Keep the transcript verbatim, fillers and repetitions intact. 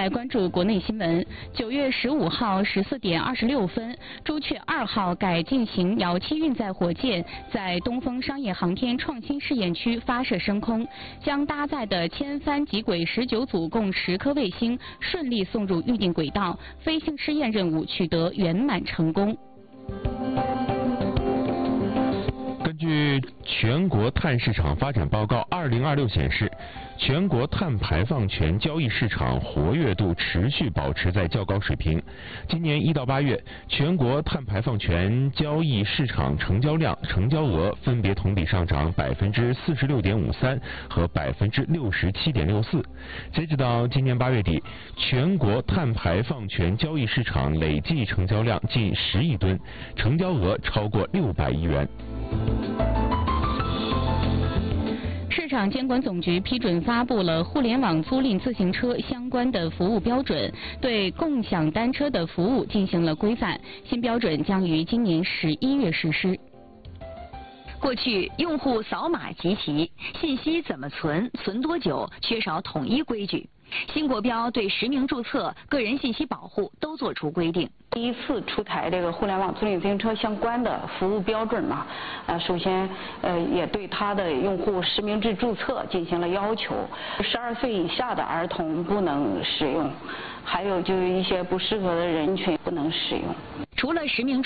来关注国内新闻。九月十五号十四点二十六分，朱雀二号改进型遥七运载火箭在东风商业航天创新试验区发射升空，将搭载的千帆极轨十九组共十颗卫星顺利送入预定轨道，飞行试验任务取得圆满成功。 根据全国碳市场发展报告二零二六显示，全国碳排放权交易市场活跃度持续保持在较高水平。今年一到八月，全国碳排放权交易市场成交量、成交额分别同比上涨百分之四十六点五三和百分之六十七点六四。截止到今年八月底，全国碳排放权交易市场累计成交量近十亿吨，成交额超过六百亿元。 市场监管总局批准发布了互联网租赁自行车相关的服务标准，对共享单车的服务进行了规范。新标准将于今年十一月实施。 过去，用户扫码集齐，信息怎么存、存多久，缺少统一规矩。新国标对实名注册、个人信息保护都作出规定。 第一次出台这个互联网租赁自行车相关的服务标准嘛，呃，首先呃也对它的用户实名制注册进行了要求，十二岁以下的儿童不能使用，还有就是一些不适合的人群不能使用。 除了实名